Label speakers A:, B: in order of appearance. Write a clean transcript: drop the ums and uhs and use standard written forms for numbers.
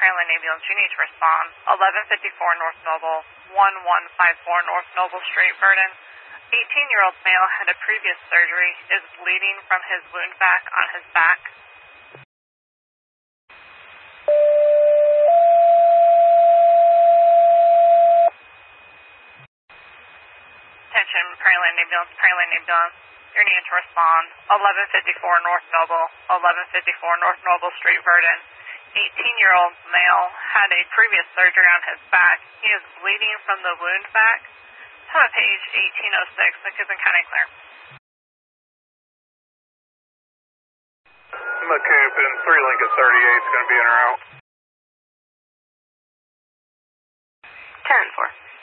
A: Pearland Ambulance, you need to respond. 1154 North Noble, 1154 North Noble Street, Verdon. 18-year-old male had a previous surgery, is bleeding from his wound vac on his back. Attention, Pearland Ambulance, you're needed to respond. 1154 North Noble, 1154 North Noble Street, Verdon. 18-year-old male had a previous surgery on his back. He is bleeding from the wound vac. It's on page 1806, McKibbin County Clear.
B: McKibbin, 3 Lincoln 38 is going to be in or out.
A: 10-4.